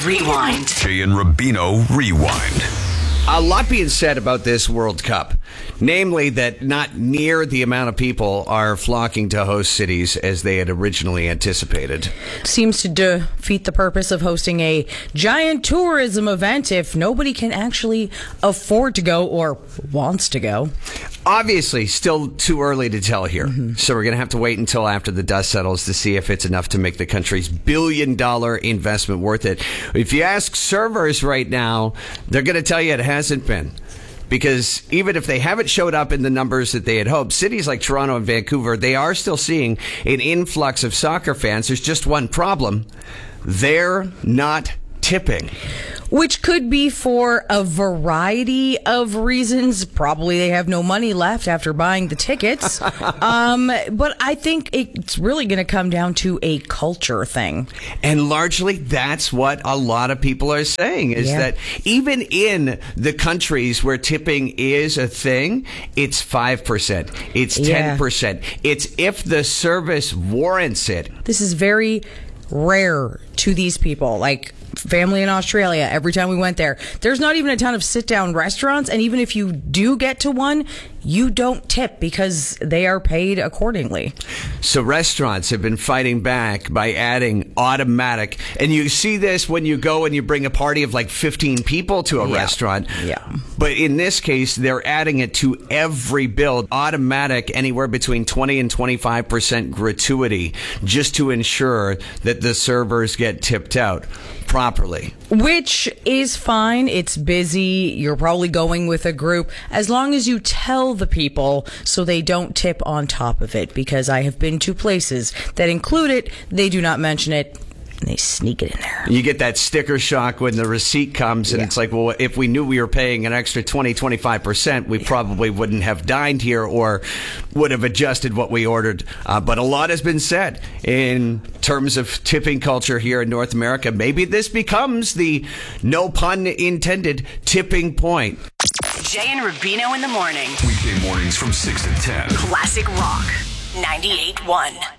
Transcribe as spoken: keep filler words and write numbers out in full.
Rewind. Jay and Rubino Rewind. A lot being said about this World Cup, namely that not near the amount of people are flocking to host cities as they had originally anticipated. Seems to defeat the purpose of hosting a giant tourism event if nobody can actually afford to go or wants to go. Obviously, still too early to tell here. Mm-hmm. So we're going to have to wait until after the dust settles to see if it's enough to make the country's billion dollar investment worth it. If you ask servers right now, they're going to tell you it hasn't been. Because even if they haven't showed up in the numbers that they had hoped, cities like Toronto and Vancouver, they are still seeing an influx of soccer fans. There's just one problem. They're not tipping. Which could be for a variety of reasons. Probably they have no money left after buying the tickets. um, but I think it's really going to come down to a culture thing. And largely that's what a lot of people are saying, is yeah. that even in the countries where tipping is a thing, it's five percent. It's ten percent. Yeah. It's if the service warrants it. This is very rare to these people. Like, family in Australia, every time we went there, there's not even a ton of sit-down restaurants, and even if you do get to one, you don't tip because they are paid accordingly. So restaurants have been fighting back by adding automatic, and you see this when you go and you bring a party of like fifteen people to a yeah. restaurant. Yeah. But in this case, they're adding it to every bill, automatic, anywhere between twenty and twenty-five percent gratuity, just to ensure that the servers get tipped out properly. Which is fine. It's busy. You're probably going with a group. As long as you tell the people so they don't tip on top of it. Because I have been to places that include it. They do not mention it. And they sneak it in there. You get that sticker shock when the receipt comes, and yeah. it's like, well, if we knew we were paying an extra twenty, twenty-five percent, we probably wouldn't have dined here or would have adjusted what we ordered. Uh, but a lot has been said in terms of tipping culture here in North America. Maybe this becomes the, no pun intended, tipping point. Jay and Rubino in the morning. Weekday mornings from six to ten. Classic Rock ninety-eight point one.